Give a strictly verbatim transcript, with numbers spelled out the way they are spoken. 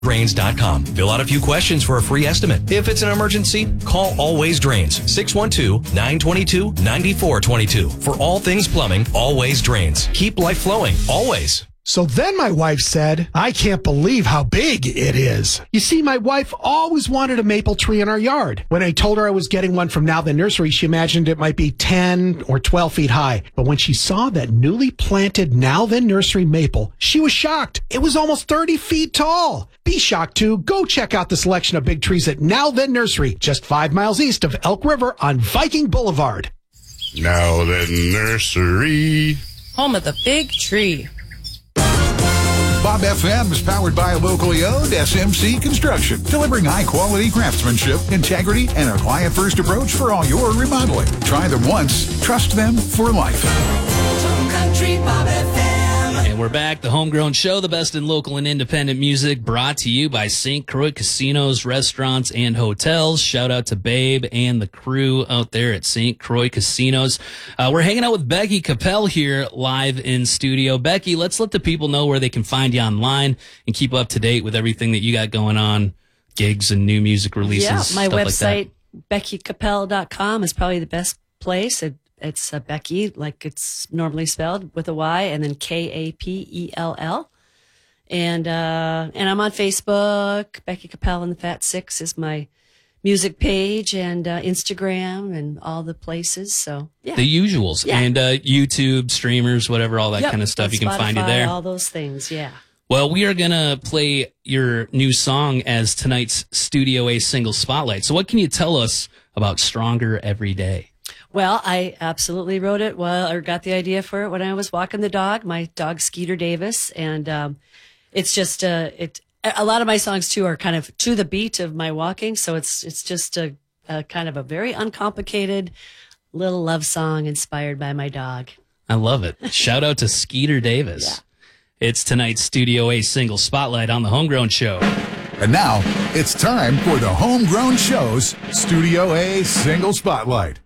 Drains dot com. Fill out a few questions for a free estimate. If it's an emergency, call Always Drains, six one two, nine two two, nine four two two. For all things plumbing, Always Drains. Keep life flowing, always. So then my wife said, I can't believe how big it is. You see, my wife always wanted a maple tree in our yard. When I told her I was getting one from Now Then Nursery, she imagined it might be ten or twelve feet high. But when she saw that newly planted Now Then Nursery maple, she was shocked. It was almost thirty feet tall. Be shocked too. Go check out the selection of big trees at Now Then Nursery, just five miles east of Elk River on Viking Boulevard. Now Then Nursery. Home of the big tree. Bob F M is powered by a locally owned S M C Construction, delivering high-quality craftsmanship, integrity, and a client-first approach for all your remodeling. Try them once, trust them for life. Home Country Bob F M. And we're back, the Homegrown Show, the best in local and independent music, brought to you by Saint Croix Casinos, Restaurants, and Hotels. Shout out to Babe and the crew out there at Saint Croix Casinos. Uh, we're hanging out with Becky Capel here live in studio. Becky, let's let the people know where they can find you online and keep up to date with everything that you got going on, gigs and new music releases. Yeah, my stuff website, like becky capel dot com, is probably the best place. It, It's uh, Becky, like it's normally spelled, with a Y, and then K A P E L L. And uh, and I'm on Facebook. Becky Capel and the Fat Six is my music page, and uh, Instagram, and all the places. So yeah, the usuals. Yeah. And uh, YouTube, streamers, whatever, all that yep. kind of stuff. And you can Spotify, find you there. All those things, yeah. Well, we are going to play your new song as tonight's Studio A single spotlight. So what can you tell us about Stronger Every Day? Well, I absolutely wrote it well, or got the idea for it when I was walking the dog, my dog Skeeter Davis. And um, it's just, uh, it. a lot of my songs, too, are kind of to the beat of my walking. So it's it's just a, a kind of a very uncomplicated little love song inspired by my dog. I love it. Shout out to Skeeter Davis. Yeah. It's tonight's Studio A single spotlight on the Homegrown Show. And now, it's time for the Homegrown Show's Studio A Single Spotlight.